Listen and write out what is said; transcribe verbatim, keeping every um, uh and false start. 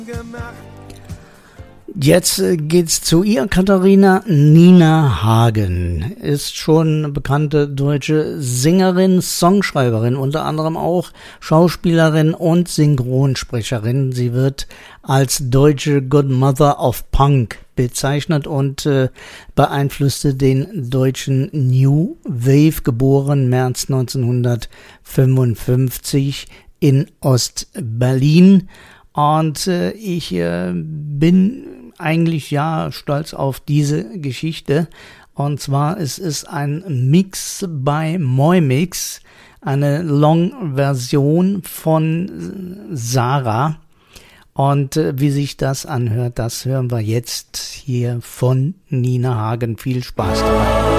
Jetzt äh, geht's zu ihr. Katharina Nina Hagen ist schon eine bekannte deutsche Sängerin, Songschreiberin, unter anderem auch Schauspielerin und Synchronsprecherin. Sie wird als deutsche Godmother of Punk bezeichnet und äh, beeinflusste den deutschen New Wave, geboren März neunzehnhundertfünfundfünfzig in Ost-Berlin. Und äh, ich äh, bin eigentlich ja stolz auf diese Geschichte. Und zwar es ist ein Mix bei Moimix, eine Long-Version von Sarah. Und äh, wie sich das anhört, das hören wir jetzt hier von Nina Hagen. Viel Spaß dabei.